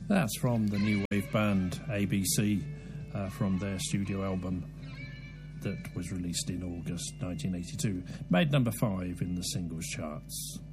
That's from the new wave band ABC from their studio album that was released in August 1982. Made number 5 in the singles charts.